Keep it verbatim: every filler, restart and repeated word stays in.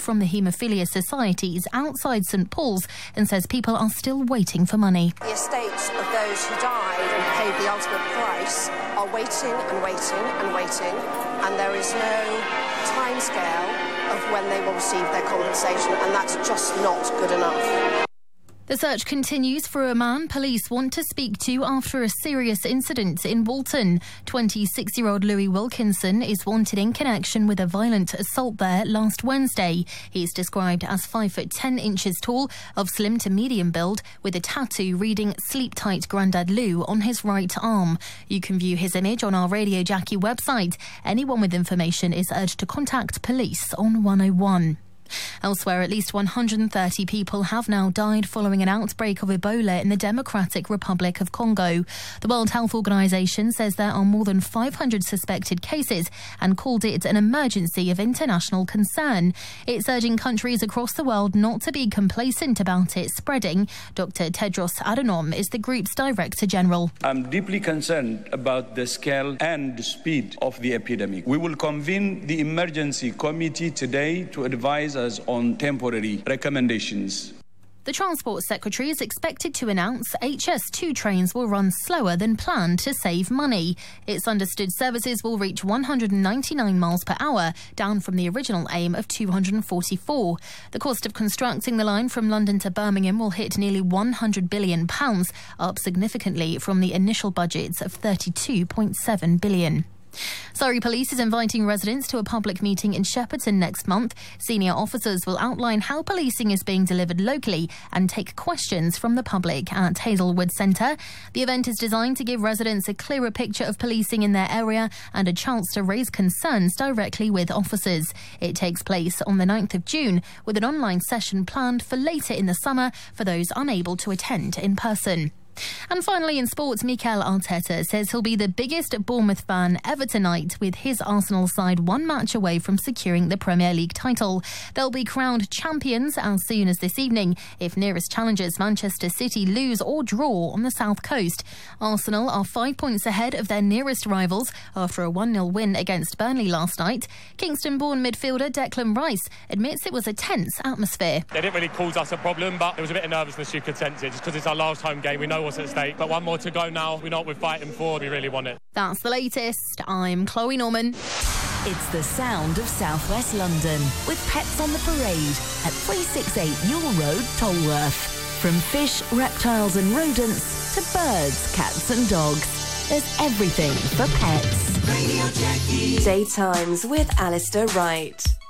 from the Haemophilia Societies outside St Paul's and says people are still waiting for money. The estates of those who died and paid the ultimate price are waiting and waiting and waiting, and there is no timescale of when they will receive their compensation, and that's just not good enough. The search continues for a man police want to speak to after a serious incident in Walton. twenty-six-year-old Louis Wilkinson is wanted in connection with a violent assault there last Wednesday. He's described as five foot ten inches tall, of slim to medium build, with a tattoo reading "Sleep Tight Grandad Lou" on his right arm. You can view his image on our Radio Jackie website. Anyone with information is urged to contact police on one oh one. Elsewhere, at least one hundred thirty people have now died following an outbreak of Ebola in the Democratic Republic of Congo. The World Health Organization says there are more than five hundred suspected cases and called it an emergency of international concern. It's urging countries across the world not to be complacent about it spreading. Doctor Tedros Adhanom is the group's Director General. I'm deeply concerned about the scale and the speed of the epidemic. We will convene the emergency committee today to advise us on temporary recommendations. The Transport Secretary is expected to announce H S two trains will run slower than planned to save money. It's understood services will reach one hundred ninety-nine miles per hour, down from the original aim of two hundred forty-four. The cost of constructing the line from London to Birmingham will hit nearly one hundred billion pounds, up significantly from the initial budgets of thirty-two point seven billion pounds. Surrey Police is inviting residents to a public meeting in Shepperton next month. Senior officers will outline how policing is being delivered locally and take questions from the public at Hazelwood Centre. The event is designed to give residents a clearer picture of policing in their area and a chance to raise concerns directly with officers. It takes place on the ninth of June, with an online session planned for later in the summer for those unable to attend in person. And finally, in sports, Mikel Arteta says he'll be the biggest Bournemouth fan ever tonight, with his Arsenal side one match away from securing the Premier League title. They'll be crowned champions as soon as this evening if nearest challengers Manchester City lose or draw on the south coast. Arsenal are five points ahead of their nearest rivals after a one nil win against Burnley last night. Kingston-born midfielder Declan Rice admits it was a tense atmosphere. They didn't really cause us a problem, but there was a bit of nervousness, you could sense it, just because it's our last home game. We know what's at stake, but one more to go now. We know what we're fighting for. We really want it. That's the latest. I'm Chloe Norman. It's the sound of southwest London with Pets on the Parade at three sixty-eight Ewell Road, Tolworth. From fish, reptiles and rodents to birds, cats and dogs, there's everything for pets. Radio Jackie. Daytimes with Alistair Wright.